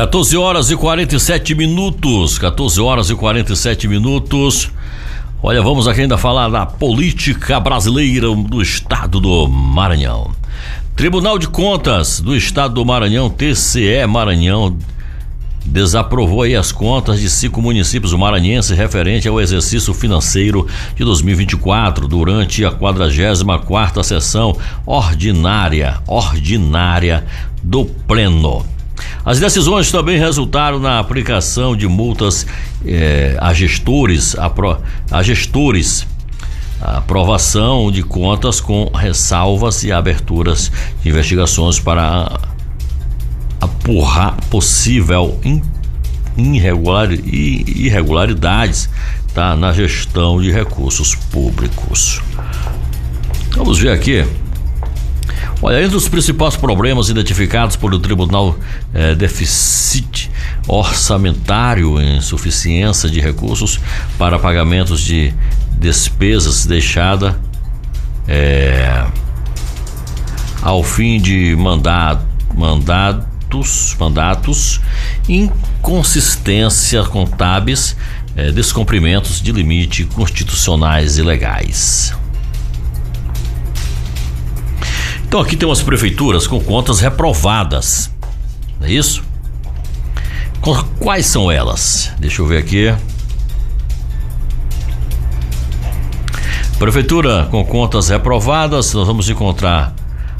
14 horas e 47 minutos. 14 horas e 47 minutos. Olha, vamos aqui ainda falar da política brasileira do estado do Maranhão. Tribunal de Contas do estado do Maranhão, TCE Maranhão, desaprovou aí as contas de 5 municípios maranhenses referente ao exercício financeiro de 2024 durante a 44ª sessão ordinária do Pleno. As decisões também resultaram na aplicação de multas a gestores, a aprovação de contas com ressalvas e aberturas de investigações para apurrar possível irregularidades na gestão de recursos públicos. Vamos ver aqui. Olha, entre os principais problemas identificados pelo Tribunal, déficit orçamentário, insuficiência de recursos para pagamentos de despesas deixada ao fim de mandatos, inconsistência contábeis, descumprimentos de limite constitucionais e legais. Então aqui tem umas prefeituras com contas reprovadas, não é isso? Quais são elas? Deixa eu ver aqui. Prefeitura com contas reprovadas, nós vamos encontrar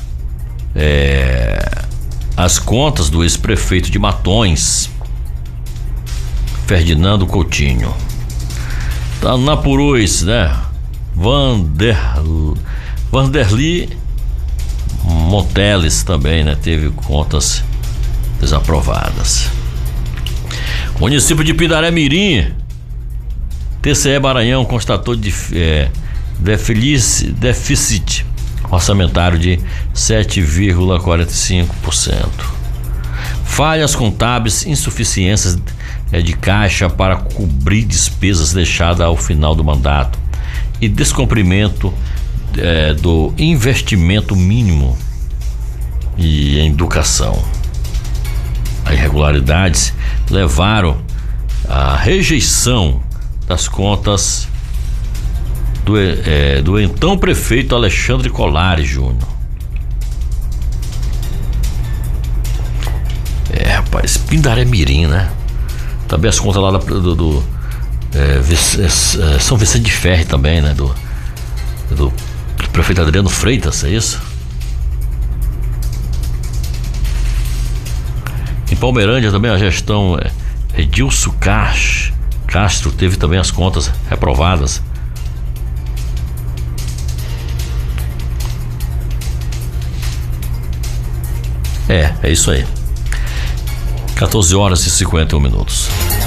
as contas do ex-prefeito de Matões, Ferdinando Coutinho. Tá na Purus, né? Vanderly Monteles também, né? Teve contas desaprovadas. Município de Pindaré Mirim, TCE Maranhão constatou déficit orçamentário de 7,45%. Falhas contábeis, insuficiências de caixa para cobrir despesas deixadas ao final do mandato e descumprimento do investimento mínimo e em educação. As irregularidades levaram à rejeição das contas do então prefeito Alexandre Colares Júnior. Rapaz, Pindaré Mirim, né? Também as contas lá do São Vicente de Ferre também, né? Do prefeito Adriano Freitas, é isso? Em Palmeirândia também a gestão Edilson Castro teve também as contas reprovadas. É isso aí. 14 horas e 51 minutos.